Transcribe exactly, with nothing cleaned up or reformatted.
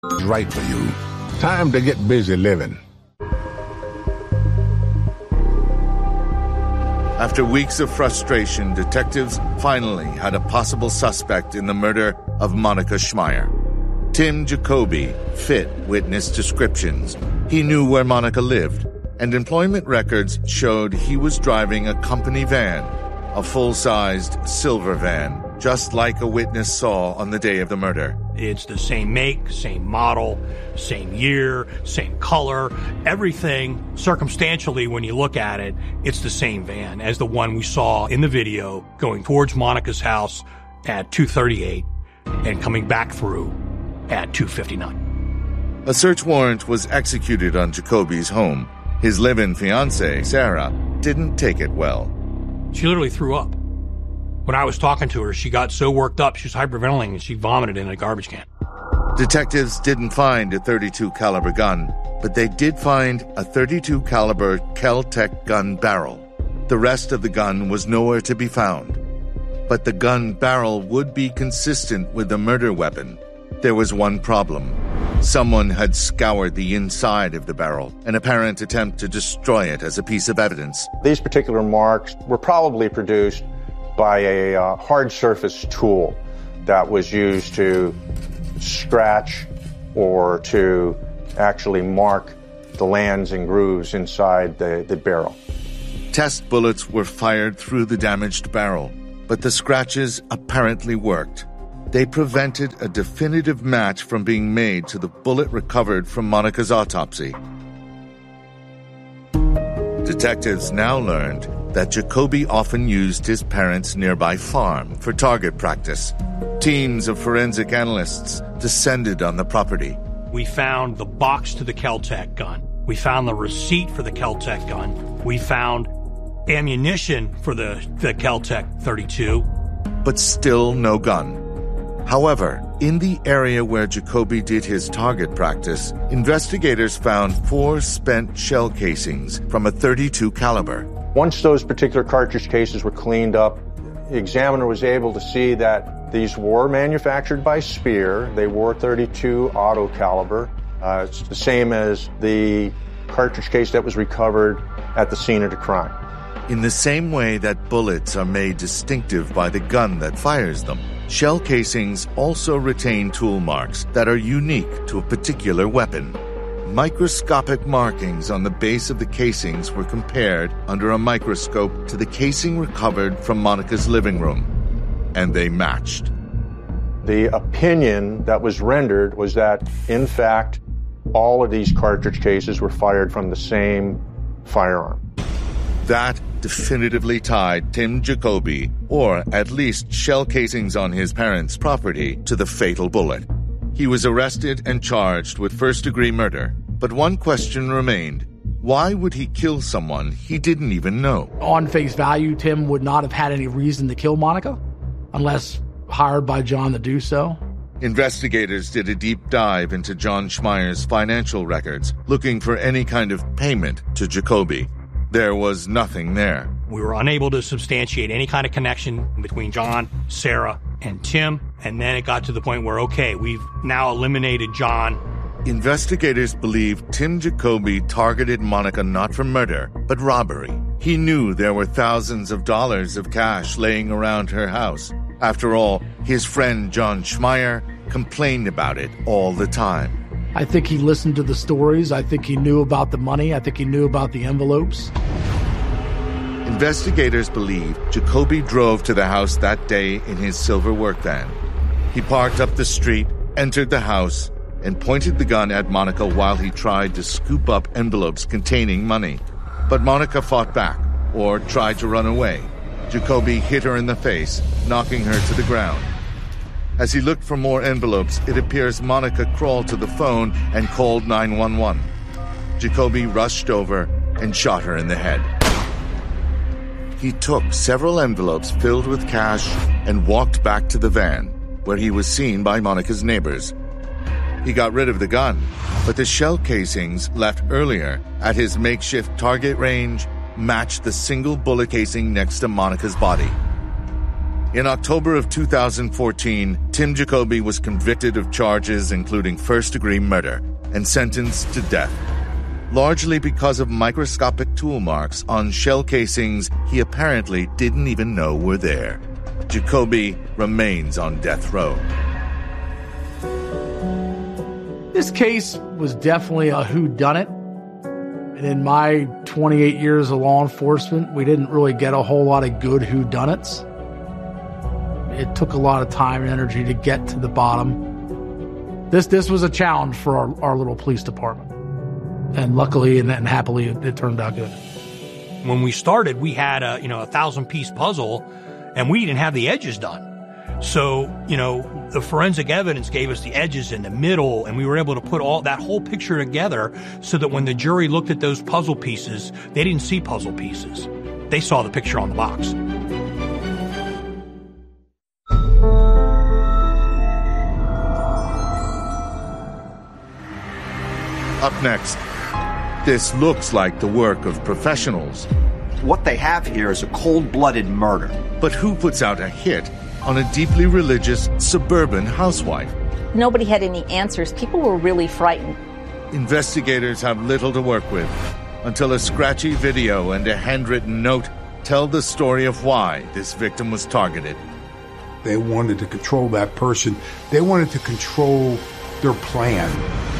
is right for you. Time to get busy living. After weeks of frustration, detectives finally had a possible suspect in the murder of Monica Schmeier. Tim Jacoby fit witness descriptions. He knew where Monica lived, and employment records showed he was driving a company van, a full-sized silver van, just like a witness saw on the day of the murder. It's the same make, same model, same year, same color, everything. Circumstantially, when you look at it, it's the same van as the one we saw in the video going towards Monica's house at two thirty-eight and coming back through at two fifty-nine. A search warrant was executed on Jacoby's home. His live-in fiancée, Sarah, didn't take it well. She literally threw up. When I was talking to her, she got so worked up, she was hyperventilating, and she vomited in a garbage can. Detectives didn't find a thirty-two caliber gun, but they did find a thirty-two caliber Kel-Tec gun barrel. The rest of the gun was nowhere to be found. But the gun barrel would be consistent with the murder weapon. There was one problem. Someone had scoured the inside of the barrel, an apparent attempt to destroy it as a piece of evidence. These particular marks were probably produced by a uh, hard surface tool that was used to scratch or to actually mark the lands and grooves inside the, the barrel. Test bullets were fired through the damaged barrel, but the scratches apparently worked. They prevented a definitive match from being made to the bullet recovered from Monica's autopsy. Detectives now learned that Jacoby often used his parents' nearby farm for target practice. Teams of forensic analysts descended on the property. We found the box to the Kel-Tec gun. We found the receipt for the Kel-Tec gun. We found ammunition for the, the Kel-Tec thirty-two. But still no gun. However, in the area where Jacoby did his target practice, investigators found four spent shell casings from a thirty-two caliber. Once those particular cartridge cases were cleaned up, the examiner was able to see that these were manufactured by Speer. They were thirty-two auto caliber. Uh, it's the same as the cartridge case that was recovered at the scene of the crime. In the same way that bullets are made distinctive by the gun that fires them, shell casings also retain tool marks that are unique to a particular weapon. Microscopic markings on the base of the casings were compared under a microscope to the casing recovered from Monica's living room, and they matched. The opinion that was rendered was that, in fact, all of these cartridge cases were fired from the same firearm. That definitively tied Tim Jacoby, or at least shell casings on his parents' property, to the fatal bullet. He was arrested and charged with first-degree murder. But one question remained. Why would he kill someone he didn't even know? On face value, Tim would not have had any reason to kill Monica, unless hired by John to do so. Investigators did a deep dive into John Schmeier's financial records, looking for any kind of payment to Jacoby. There was nothing there. We were unable to substantiate any kind of connection between John, Sarah, and Tim, and then it got to the point where, okay, we've now eliminated John. Investigators believe Tim Jacoby targeted Monica not for murder, but robbery. He knew there were thousands of dollars of cash laying around her house. After all, his friend John Schmeier complained about it all the time. I think he listened to the stories. I think he knew about the money. I think he knew about the envelopes. Investigators believe Jacoby drove to the house that day in his silver work van. He parked up the street, entered the house, and pointed the gun at Monica while he tried to scoop up envelopes containing money. But Monica fought back, or tried to run away. Jacoby hit her in the face, knocking her to the ground. As he looked for more envelopes, it appears Monica crawled to the phone and called nine one one. Jacoby rushed over and shot her in the head. He took several envelopes filled with cash and walked back to the van, where he was seen by Monica's neighbors. He got rid of the gun, but the shell casings left earlier at his makeshift target range matched the single bullet casing next to Monica's body. In October of two thousand fourteen, Tim Jacoby was convicted of charges including first-degree murder and sentenced to death, largely because of microscopic tool marks on shell casings he apparently didn't even know were there. Jacoby remains on death row. This case was definitely a whodunit. And in my twenty-eight years of law enforcement, we didn't really get a whole lot of good whodunits. It took a lot of time and energy to get to the bottom. This this was a challenge for our, our little police department. And luckily and, and happily, it, it turned out good. When we started, we had a, you know, a thousand-piece puzzle, and we didn't have the edges done. So, you know, the forensic evidence gave us the edges in the middle, and we were able to put all that whole picture together so that when the jury looked at those puzzle pieces, they didn't see puzzle pieces. They saw the picture on the box. Up next, this looks like the work of professionals. What they have here is a cold-blooded murder. But who puts out a hit on a deeply religious suburban housewife? Nobody had any answers. People were really frightened. Investigators have little to work with until a scratchy video and a handwritten note tell the story of why this victim was targeted. They wanted to control that person. They wanted to control their plan.